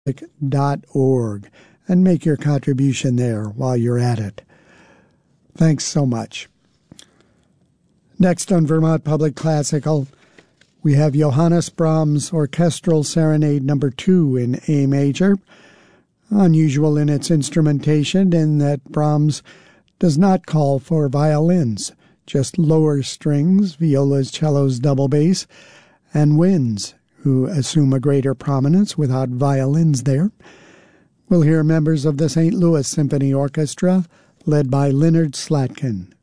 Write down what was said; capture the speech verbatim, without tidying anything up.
dot org and make your contribution there while you're at it. Thanks so much. Next on Vermont Public Classical, we have Johannes Brahms' Orchestral Serenade Number two in A major, unusual in its instrumentation in that Brahms does not call for violins, just lower strings, violas, cellos, double bass, and winds, who assume a greater prominence without violins there. We'll hear members of the Saint Louis Symphony Orchestra, led by Leonard Slatkin.